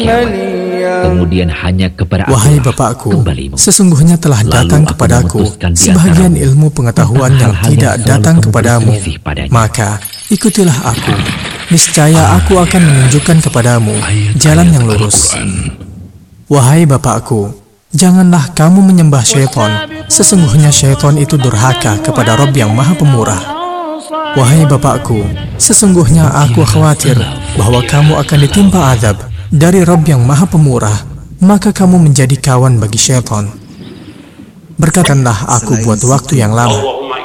Kemudian hanya kepada Wahai Bapakku, sesungguhnya telah datang kepadaku sebahagian ilmu pengetahuan yang tidak datang kepadamu. Maka ikutilah aku. Niscaya aku akan menunjukkan kepadamu jalan yang lurus. Wahai Bapakku, janganlah kamu menyembah syaitan. Sesungguhnya syaitan itu durhaka kepada Rabb yang Maha Pemurah. Wahai Bapakku, sesungguhnya aku khawatir bahwa kamu akan ditimpa azab dari Rabb yang Maha Pemurah, maka kamu menjadi kawan bagi syaitan. Berkatakanlah aku buat waktu yang lama.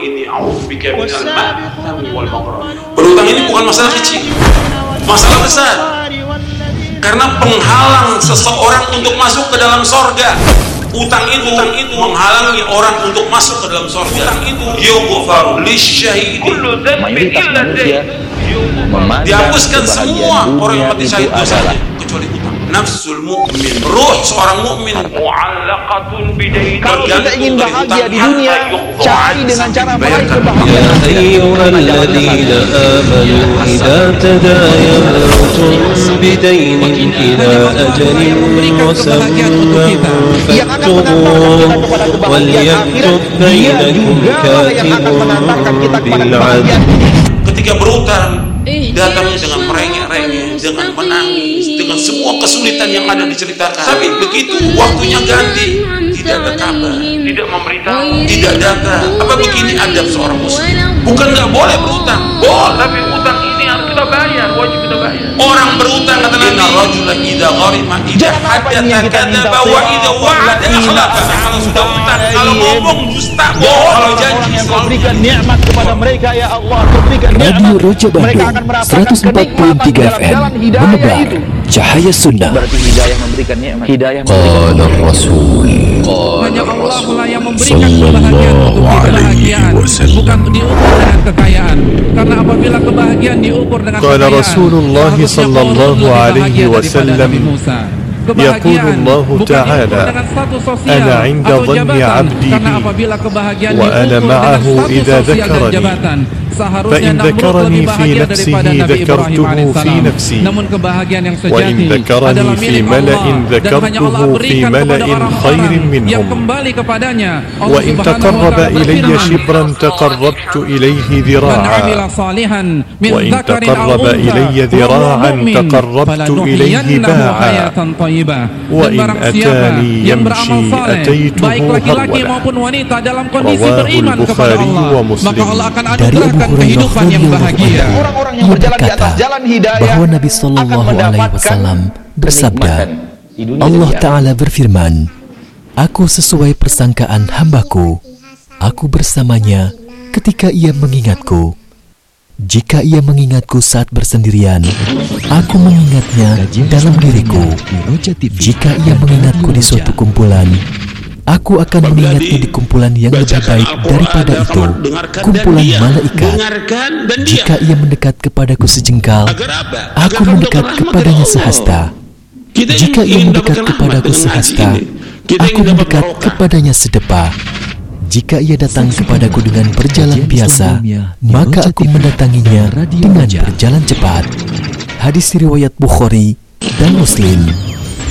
Berutang ini bukan masalah kecil, masalah besar. Karena penghalang seseorang untuk masuk ke dalam sorga. Utang itu menghalangi orang untuk masuk ke dalam sorga. Utang itu yughfaru lisyahidi, mayoritas manusia dihapuskan semua orang yang mati syahid dosanya kecuali utang. Nafsul mu'min, ruh seorang mukmin mu'allaqatun bidaini. Kalau kita ingin bahagia di dunia, cari dengan cara meraih kebahagiaan. Ya ayyuhalladzina amanu idza tadayantum bidainin ila ajalin musamman faktubuh wal yaktub bainakum katibun bil 'adl. Ketika berutang, datangnya dengan merengek-rengek, dengan menangis, dengan semua kesulitan yang ada diceritakan. Tapi begitu waktunya ganti, tidak ada kabar, tidak memberitahu, tidak datang. Apa begini adab seorang muslim? Bukan nggak boleh berutang, boleh, tapi utang ini harus kita bayar, wajib kita bayar. Orang berutang kata Nabi, inna rajula idza gharima idza haddatha kadzaba wa idza wa'ada akhlafa. Kalau sudah utang, kalau ngomong dusta, bohong, kalau janji selalu berikan nikmat kepada mereka ya Allah. Berikan Radio Roja Bandung 104.3 FM menebar cahaya sunnah. Berarti hidayah memberikan nikmat. Hidayah Qala Rasul hanya Allah lah yang memberikan kebahagiaan untuk kebahagiaan, bukan diukur dengan kekayaan. Karena apabila kebahagiaan diukur dengan Qala kekayaan, Rasulullah sallallahu alaihi wasallam, يقول الله تعالى أنا عند ظن عبدي بي وأنا معه إذا ذكرني فإن ذكرني في نفسه ذكرته في نفسي وإن ذكرني في ملأ ذكرته في ملأ خير منهم وإن تقرب إلي شبرا تقربت إليه ذراعا وإن تقرب إلي ذراعا تقربت إليه باعا وإن أتاني يمشي أتيته هرولا. رواه البخاري ومسلم. Dari Abu Hurairah orang-orang yang berjalan di atas jalan hidayah bahwa Nabi Sallallahu Alaihi Wasallam bersabda, Allah Ta'ala berfirman, Aku sesuai persangkaan hambaku, aku bersamanya ketika ia mengingatku. Jika ia mengingatku saat bersendirian, aku mengingatnya dalam diriku. Jika ia mengingatku di suatu kumpulan, aku akan mengingatnya di kumpulan yang lebih baik daripada itu, kumpulan malaikat. Jika ia mendekat kepadaku sejengkal, aku mendekat kepadanya sehasta. Jika ia mendekat kepadaku sehasta, aku mendekat kepadanya sedepa. Jika ia datang kepadaku dengan berjalan biasa, maka aku mendatanginya dengan berjalan cepat. Hadis riwayat Bukhari dan Muslim.